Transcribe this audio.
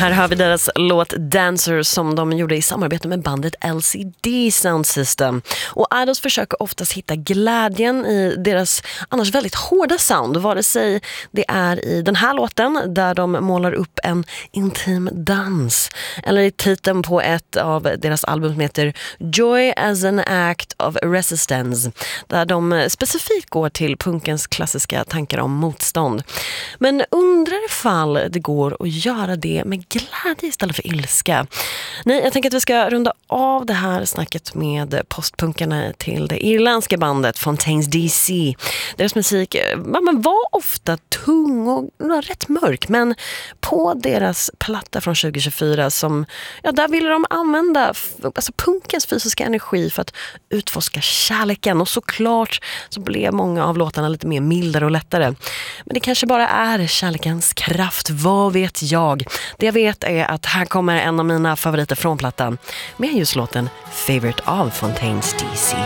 Här har vi deras låt Dancer som de gjorde i samarbete med bandet LCD Sound System. Och Idols försöker oftast hitta glädjen i deras annars väldigt hårda sound, vare sig det är i den här låten där de målar upp en intim dans eller i titeln på ett av deras album som heter Joy as an Act of Resistance, där de specifikt går till punkens klassiska tankar om motstånd. Men undrar ifall det går att göra det med glädje istället för ilska. Nej, jag tänker att vi ska runda av det här snacket med postpunkarna till det irländska bandet Fontaines DC. Deras musik var ofta tung och rätt mörk, men på deras platta från 2024 där ville de använda punkens fysiska energi för att utforska kärleken, och såklart så blev många av låtarna lite mer mildare och lättare. Men det kanske bara är kärlekens kraft, vad vet jag? Det jag vet är att här kommer en av mina favoriter från plattan med just låten Favorite av Fontaines DC.